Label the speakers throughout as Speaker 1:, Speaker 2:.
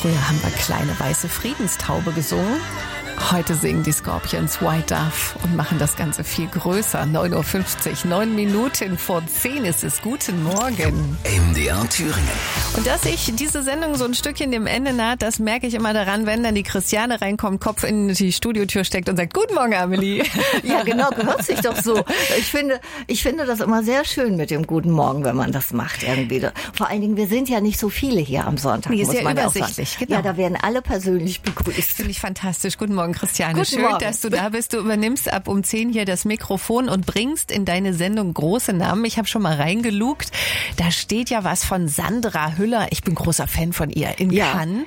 Speaker 1: Früher haben wir Kleine weiße Friedenstaube gesungen. Heute singen die Scorpions White Dove und machen das Ganze viel größer. 9:50 Uhr, 9 Minuten vor 10 ist es. Guten Morgen.
Speaker 2: MDR Thüringen.
Speaker 1: Und dass sich diese Sendung so ein Stückchen dem Ende naht, das merke ich immer daran, wenn dann die Christiane reinkommt, Kopf in die Studiotür steckt und sagt, Guten Morgen, Amelie.
Speaker 3: Ja, genau, gehört sich doch so. Ich finde das immer sehr schön mit dem Guten Morgen, wenn man das macht irgendwie. Vor allen Dingen, wir sind ja nicht so viele hier am Sonntag.
Speaker 1: Nee, ist
Speaker 3: muss
Speaker 1: ja
Speaker 3: man
Speaker 1: übersichtlich,
Speaker 3: auch sagen.
Speaker 1: genau.
Speaker 3: Ja, da werden alle persönlich begrüßt.
Speaker 1: Finde ich fantastisch. Guten Morgen, Christiane.
Speaker 3: Guten
Speaker 1: Schön,
Speaker 3: Morgen.
Speaker 1: dass du da bist. Du übernimmst ab um 10 hier das Mikrofon und bringst in deine Sendung große Namen. Ich habe schon mal reingelugt. Da steht ja was von Sandra Hüller. Ich bin großer Fan von ihr. In Cannes.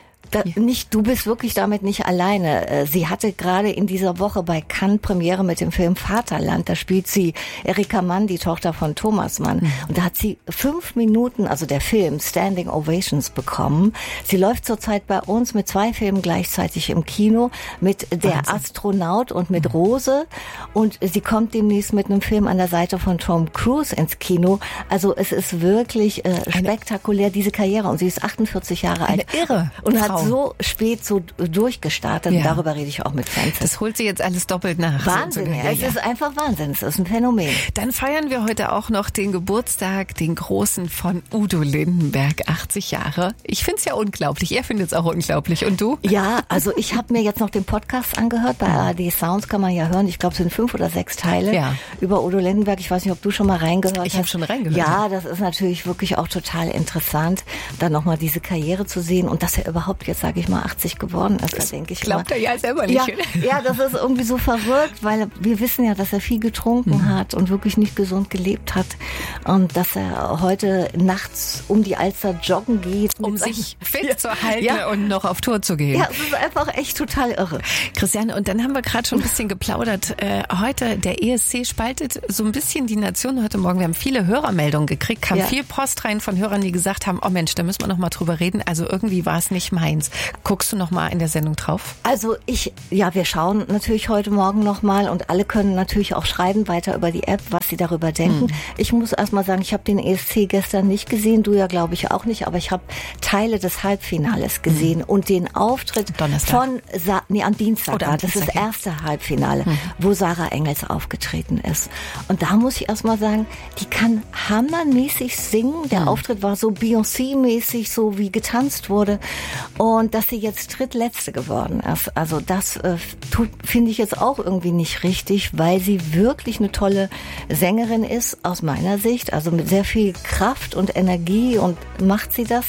Speaker 3: Du bist wirklich damit nicht alleine. Sie hatte gerade in dieser Woche bei Cannes Premiere mit dem Film Vaterland. Da spielt sie Erika Mann, die Tochter von Thomas Mann. Und da hat sie 5 Minuten, also der Film, Standing Ovations bekommen. Sie läuft zurzeit bei uns mit 2 Filmen gleichzeitig im Kino, mit Der Astronaut und mit Rose. Und sie kommt demnächst mit einem Film an der Seite von Tom Cruise ins Kino. Also es ist wirklich spektakulär, diese Karriere. Und sie ist 48 Jahre alt.
Speaker 1: Eine irre
Speaker 3: und hat
Speaker 1: Frau.
Speaker 3: so spät so durchgestartet.
Speaker 1: Ja.
Speaker 3: Darüber rede ich auch mit Fans.
Speaker 1: Das holt sie jetzt alles doppelt nach.
Speaker 3: Wahnsinn.
Speaker 1: Ja,
Speaker 3: Es ist einfach Wahnsinn. Es ist ein Phänomen.
Speaker 1: Dann feiern wir heute auch noch den Geburtstag, den großen von Udo Lindenberg, 80 Jahre. Ich finde es ja unglaublich. Er findet es auch unglaublich. Und du?
Speaker 3: Ja, also ich habe mir jetzt noch den Podcast angehört. Bei ARD Sounds kann man ja hören. Ich glaube, es sind 5 oder 6 Teile über Udo Lindenberg. Ich weiß nicht, ob du schon mal reingehört hast.
Speaker 1: Ich habe schon reingehört.
Speaker 3: Ja, das ist natürlich wirklich auch total interessant, dann nochmal diese Karriere zu sehen und dass er überhaupt jetzt, sage ich mal, 80 geworden ist. Das denke ich
Speaker 1: glaubt er ja selber nicht.
Speaker 3: Ja, das ist irgendwie so verrückt, weil wir wissen ja, dass er viel getrunken hat und wirklich nicht gesund gelebt hat und dass er heute nachts um die Alster joggen geht.
Speaker 1: Um sich fit zu halten und noch auf Tour zu gehen.
Speaker 3: Ja, es ist einfach echt total irre.
Speaker 1: Christiane, und dann haben wir gerade schon ein bisschen geplaudert. Heute, der ESC spaltet so ein bisschen die Nation heute Morgen. Wir haben viele Hörermeldungen gekriegt, kam viel Post rein von Hörern, die gesagt haben, oh Mensch, da müssen wir noch mal drüber reden. Also irgendwie war es nicht meins. Guckst du noch mal in der Sendung drauf?
Speaker 3: Also wir schauen natürlich heute Morgen noch mal und alle können natürlich auch schreiben weiter über die App, was sie darüber denken. Ich muss erst mal sagen, ich habe den ESC gestern nicht gesehen, du ja glaube ich auch nicht, aber ich habe Teile des Halbfinales gesehen und den Auftritt von am Dienstag war. Das ist das erste Halbfinale, wo Sarah Engels aufgetreten ist. Und da muss ich erst mal sagen, die kann hammermäßig singen. Der Auftritt war so Beyoncé-mäßig, so wie getanzt wurde. Und dass sie jetzt drittletzte geworden ist. Also das finde ich jetzt auch irgendwie nicht richtig, weil sie wirklich eine tolle Sängerin ist, aus meiner Sicht. Also mit sehr viel Kraft und Energie und macht sie das.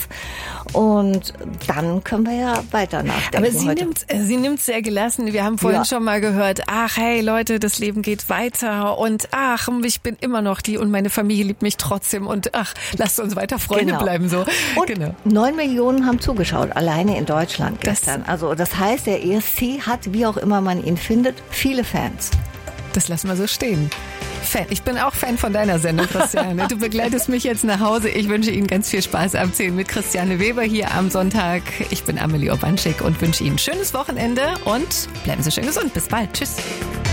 Speaker 3: Und dann können wir ja weiter nachdenken.
Speaker 1: Aber sie nimmt sehr gelassen. Wir haben vorhin schon mal gehört, ach hey Leute, das Leben geht weiter und ach, ich bin immer noch die und meine Familie liebt mich trotzdem und ach, lasst uns weiter Freunde bleiben. So.
Speaker 3: Und 9 Millionen haben zugeschaut, alleine in Deutschland gestern. Also das heißt, der ESC hat, wie auch immer man ihn findet, viele Fans.
Speaker 1: Das lassen wir so stehen. Ich bin auch Fan von deiner Sendung, Christiane. Du begleitest mich jetzt nach Hause. Ich wünsche Ihnen ganz viel Spaß am 10 mit Christiane Weber hier am Sonntag. Ich bin Amelie Obanschik und wünsche Ihnen ein schönes Wochenende und bleiben Sie schön gesund. Bis bald. Tschüss.